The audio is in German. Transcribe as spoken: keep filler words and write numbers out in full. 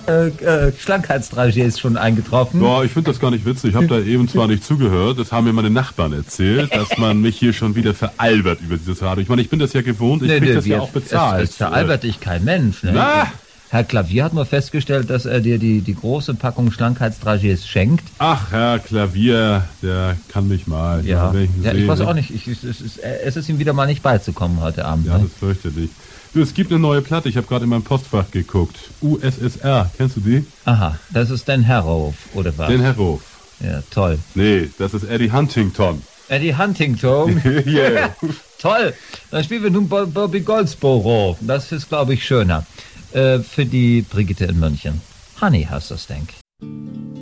äh, äh, Schlankheitstragiers schon eingetroffen? Boah, ich finde das gar nicht witzig. Ich habe da eben zwar nicht zugehört, das haben mir meine Nachbarn erzählt, dass man mich hier schon wieder veralbert über dieses Radio. Ich meine, ich bin das ja gewohnt, ich Nee, krieg nee, das ja wir- auch bezahlt. Es, es veralbert dich kein Mensch. Ne? Na? Herr Klavier hat nur festgestellt, dass er dir die, die große Packung Schlankheitstragiers schenkt. Ach, Herr Klavier, der kann mich mal. Ja, wenn ihn ja ich sehe, weiß ne? auch nicht. Ich, es, es, ist, es ist ihm wieder mal nicht beizukommen heute Abend. Ja, Ne? das fürchterlich. Du, es gibt eine neue Platte, ich habe gerade in meinem Postfach geguckt. U S S R, kennst du die? Aha, das ist Dan Harrow, oder was? Den Herr Ruf. Ja, toll. Nee, das ist Eddie Huntington. Eddie Huntington. Yeah. Toll. Dann spielen wir nun Bo- Bobby Goldsboro. Das ist, glaube ich, schöner. Äh, für die Brigitte in München. Honey heißt das, denk.